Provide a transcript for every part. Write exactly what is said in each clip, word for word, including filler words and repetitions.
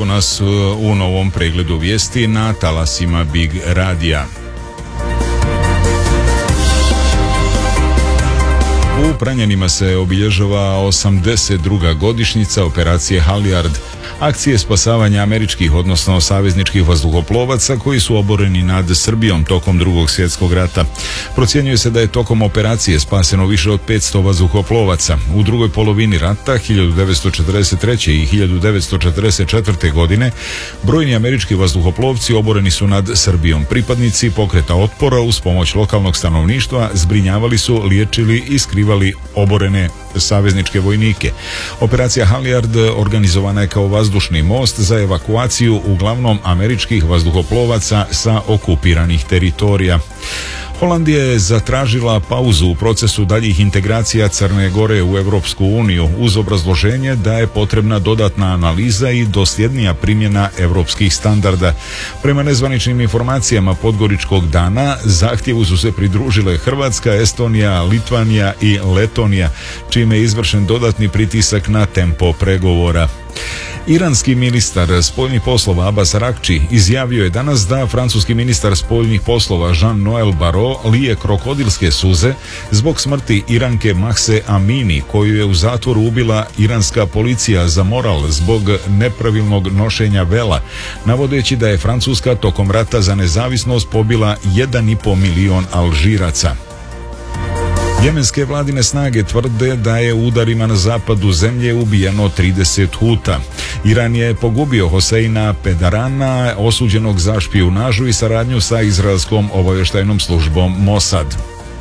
Evo nas u novom pregledu vijesti na talasima Big Radija. U Pranjanima se obilježava osamdeset druga godišnjica operacije Halijard, akcije spasavanja američkih, odnosno savezničkih vazduhoplovaca koji su oboreni nad Srbijom tokom Drugog svjetskog rata. Procjenjuje se da je tokom operacije spaseno više od petsto vazduhoplovaca. U drugoj polovini rata hiljadu devetsto četrdeset treće. i hiljadu devetsto četrdeset četvrte. godine brojni američki vazduhoplovci oboreni su nad Srbijom. Pripadnici pokreta otpora uz pomoć lokalnog stanovništva zbrinjavali su, liječili i skrivali oborene savezničke vojnike. Operacija Halijard organizovana je kao vazdušni most za evakuaciju uglavnom američkih vazduhoplovaca sa okupiranih teritorija. Holandija je zatražila pauzu u procesu daljih integracija Crne Gore u Europsku uniju uz obrazloženje da je potrebna dodatna analiza i dosljednija primjena europskih standarda. Prema nezvaničnim informacijama Podgoričkog dana zahtjevu su se pridružile Hrvatska, Estonija, Litvanija i Letonija, čime je izvršen dodatni pritisak na tempo pregovora. Iranski ministar spoljnih poslova Abbas Araghči izjavio je danas da francuski ministar spoljnih poslova Jean-Noël Barrot lije krokodilske suze zbog smrti Iranke Mahse Amini, koju je u zatvoru ubila iranska policija za moral zbog nepravilnog nošenja vela, navodeći da je Francuska tokom rata za nezavisnost pobila jedan i po milion Alžiraca. Jemenske vladine snage tvrde da je u udarima na zapadu zemlje ubijeno trideset Huta. Iran je pogubio Hoseina Pedarana, osuđenog za špijunažu i saradnju sa izraelskom obavještajnom službom Mossad.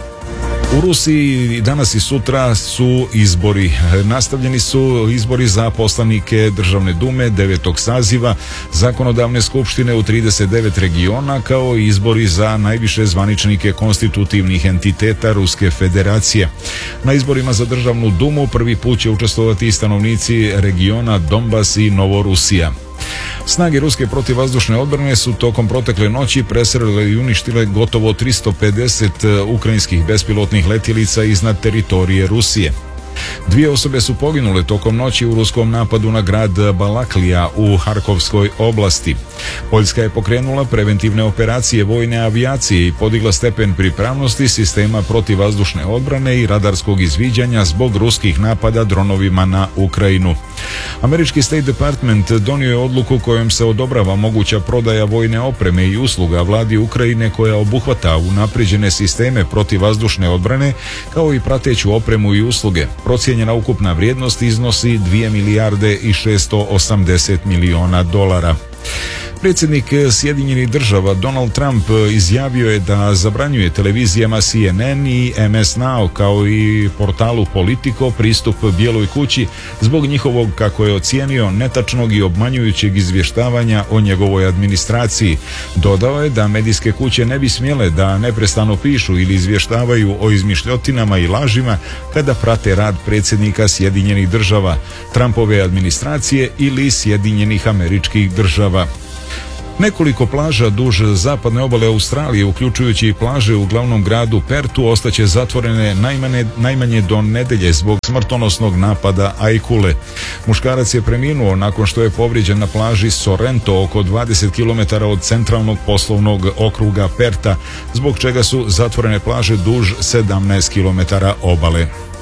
U Rusiji danas i sutra su izbori. Nastavljeni su izbori za poslanike Državne dume devetog saziva, zakonodavne skupštine u trideset devet regiona, kao i izbori za najviše zvaničnike konstitutivnih entiteta Ruske federacije. Na izborima za Državnu dumu prvi put će učestvovati i stanovnici regiona Donbas i Novorusija. Snage ruske protivvazdušne odbrane su tokom protekle noći presrele i uništile gotovo tristo pedeset ukrajinskih bespilotnih letjelica iznad teritorije Rusije. Dvije osobe su poginule tokom noći u ruskom napadu na grad Balaklija u Harkovskoj oblasti. Poljska je pokrenula preventivne operacije vojne avijacije i podigla stepen pripravnosti sistema protivvazdušne odbrane i radarskog izviđanja zbog ruskih napada dronovima na Ukrajinu. Američki State Department donio je odluku kojom se odobrava moguća prodaja vojne opreme i usluga vladi Ukrajine koja obuhvata unaprijeđene sisteme protivvazdušne odbrane kao i prateću opremu i usluge. Procijenjena ukupna vrijednost iznosi dvije milijarde i šesto osamdeset miliona dolara. Predsjednik Sjedinjenih država Donald Trump izjavio je da zabranjuje televizijama C N N i M S Now kao i portalu Politico pristup Bijeloj kući zbog njihovog, kako je ocijenio, netačnog i obmanjujućeg izvještavanja o njegovoj administraciji. Dodao je da medijske kuće ne bi smjele da neprestano pišu ili izvještavaju o izmišljotinama i lažima kada prate rad predsjednika Sjedinjenih država, Trumpove administracije ili Sjedinjenih Američkih Država. Nekoliko plaža duž zapadne obale Australije, uključujući i plaže u glavnom gradu Pertu, ostaće zatvorene najmanje, najmanje do nedelje zbog smrtonosnog napada ajkule. Muškarac je preminuo nakon što je povrijeđen na plaži Sorrento oko dvadeset kilometara od centralnog poslovnog okruga Perta, zbog čega su zatvorene plaže duž sedamnaest kilometara obale.